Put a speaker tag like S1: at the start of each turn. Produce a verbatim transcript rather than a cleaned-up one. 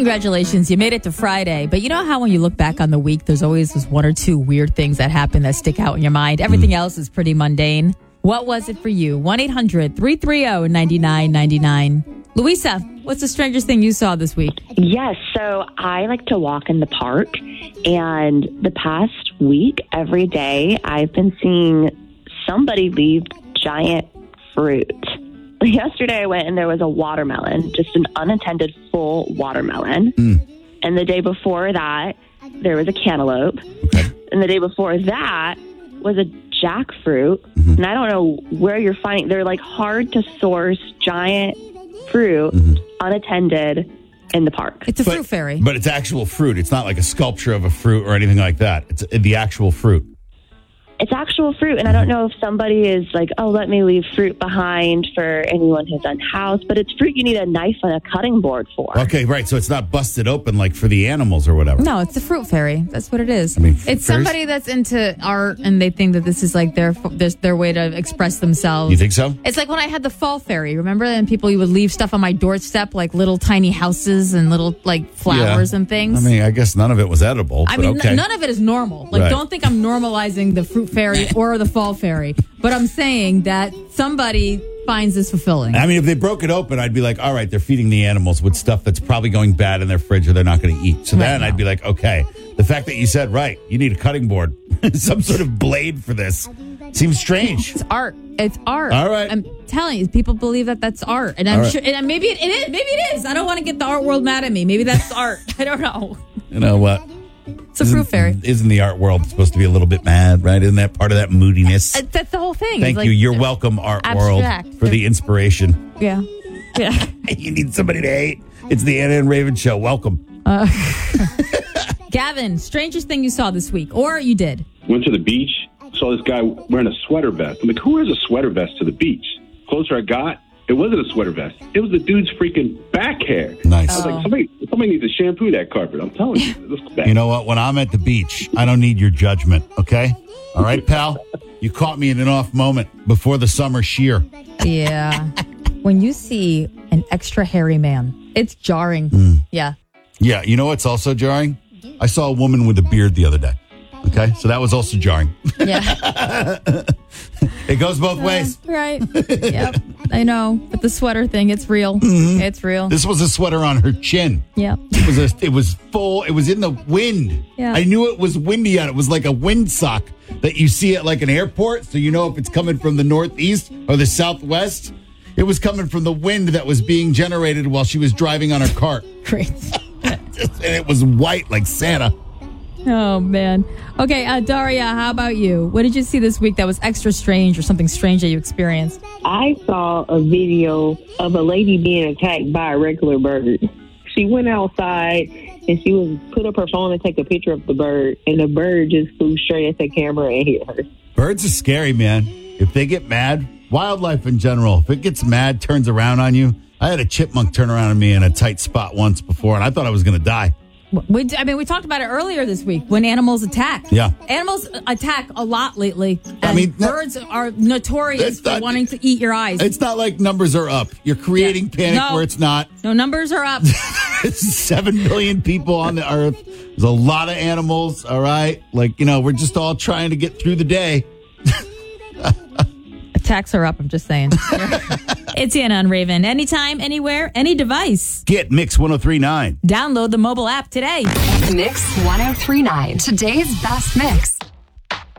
S1: Congratulations, you made it to Friday. But you know how when you look back on the week, there's always this one or two weird things that happen that stick out in your mind. Everything mm. else is pretty mundane. What was it for you? one eight hundred three three zero nine nine nine nine. Louisa, what's the strangest thing you saw this week?
S2: Yes, so I like to walk in the park. And the past week, every day, I've been seeing somebody leave giant fruit. Yesterday I went and there was a watermelon, just an unattended full watermelon. Mm. And the day before that, there was a cantaloupe. Okay. And the day before that was a jackfruit. Mm-hmm. And I don't know where you're finding, they're like hard to source giant fruit, mm-hmm. unattended in the park.
S1: It's a
S3: but,
S1: fruit fairy.
S3: But it's actual fruit. It's not like a sculpture of a fruit or anything like that. It's the actual fruit.
S2: It's actual fruit, and I don't know if somebody is like, oh, let me leave fruit behind for anyone who's unhoused, but it's fruit you need a knife and a cutting board for.
S3: Okay, right, so it's not busted open like for the animals or whatever.
S1: No, it's a fruit fairy. That's what it is.
S3: I mean,
S1: it's
S3: fairies?
S1: somebody that's into art, and they think that this is like their, their their way to express themselves.
S3: You think so?
S1: It's like when I had the fall fairy, remember? And people, you would leave stuff on my doorstep, like little tiny houses and little like flowers
S3: yeah.
S1: and things.
S3: I mean, I guess none of it was edible,
S1: I
S3: but
S1: mean,
S3: okay.
S1: n- none of it is normal. Like,
S3: Right.
S1: don't think I'm normalizing the fruit fairy or the fall fairy, but I'm saying that somebody finds this fulfilling.
S3: I mean, if they broke it open, I'd be like, all right, they're feeding the animals with stuff that's probably going bad in their fridge or they're not going to eat. So
S1: Right
S3: then
S1: now.
S3: I'd be like, okay, the fact that you said, right, you need a cutting board, some sort of blade for this, seems strange.
S1: It's art. It's art.
S3: All right.
S1: I'm telling you, people believe that that's art, and I'm
S3: All right.
S1: sure. And maybe it, it is. Maybe it is. I don't want to get the art world mad at me. Maybe that's art. I don't know.
S3: You know what?
S1: It's a fruit fairy.
S3: Isn't the art world supposed to be a little bit mad, right? Isn't that part of that moodiness?
S1: Uh, that's the whole thing.
S3: Thank
S1: It's
S3: you.
S1: like
S3: You're welcome, art
S1: abstract.
S3: world, for the inspiration.
S1: Yeah. Yeah.
S3: You need somebody to hate. It's the Anna and Raven Show. Welcome.
S1: Uh, Gavin, strangest thing you saw this week, or you did?
S4: Went to the beach, saw this guy wearing a sweater vest. I'm like, who wears a sweater vest to the beach? Closer I got, it wasn't a sweater vest. It was the dude's freaking back hair.
S3: Nice.
S4: I was like, somebody, somebody needs to shampoo that carpet. I'm telling you. This back.
S3: You know what? When I'm at the beach, I don't need your judgment, okay? All right, pal? You caught me in an off moment before the summer shear.
S1: Yeah. When you see an extra hairy man, it's jarring.
S3: Mm.
S1: Yeah.
S3: Yeah, you know what's also jarring? I saw a woman with a beard the other day. Okay, so that was also jarring.
S1: Yeah.
S3: It goes both ways.
S1: Uh, right. Yep. I know. But the sweater thing, it's real.
S3: Mm-hmm.
S1: It's real.
S3: This was a sweater on her chin.
S1: Yeah.
S3: It was a, it was full. It was in the wind.
S1: Yeah.
S3: I knew it was windy out. It was like a windsock that you see at like an airport, so you know if it's coming from the northeast or the southwest. It was coming from the wind that was being generated while she was driving on her cart.
S1: Great.
S3: And it was white like Santa.
S1: Oh, man. Okay, uh, Daria, how about you? What did you see this week that was extra strange or something strange that you experienced?
S5: I saw a video of a lady being attacked by a regular bird. She went outside and she was put up her phone and take a picture of the bird, and the bird just flew straight at the camera and hit her.
S3: Birds are scary, man. If they get mad, wildlife in general, if it gets mad, turns around on you. I had a chipmunk turn around on me in a tight spot once before, and I thought I was going to die.
S1: We, I mean, we talked about it earlier this week when animals attack.
S3: Yeah.
S1: Animals attack a lot lately. And
S3: I mean,
S1: birds are notorious for
S3: not,
S1: wanting to eat your eyes.
S3: It's not like numbers are up. You're creating
S1: Yeah.
S3: panic
S1: No.
S3: where it's not.
S1: No, numbers are up.
S3: Seven billion people on the earth. There's a lot of animals, all right? Like, you know, we're just all trying to get through the day.
S1: Attacks are up, I'm just saying. It's Anna on Raven. Anytime, anywhere, any device.
S3: Get Mix one oh three point nine.
S1: Download the mobile app today.
S6: Mix one oh three point nine. Today's best mix.